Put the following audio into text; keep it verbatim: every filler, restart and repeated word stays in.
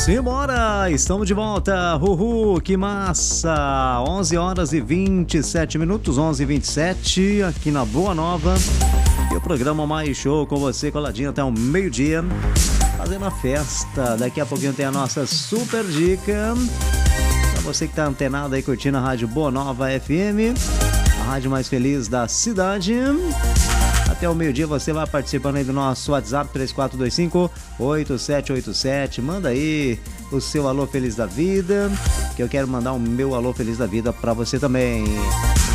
Simbora, estamos de volta, uhul, que massa, onze horas e vinte e sete minutos, onze e vinte e sete, aqui na Boa Nova, e o programa Mais Show com você, coladinho até o meio-dia, fazendo a festa. Daqui a pouquinho tem a nossa super dica, pra você que tá antenado aí, curtindo a rádio Boa Nova F M, a rádio mais feliz da cidade. Até o meio-dia você vai participando aí do nosso WhatsApp três quatro dois cinco, oito sete oito sete. Manda aí o seu alô feliz da vida, que eu quero mandar o meu alô feliz da vida pra você também.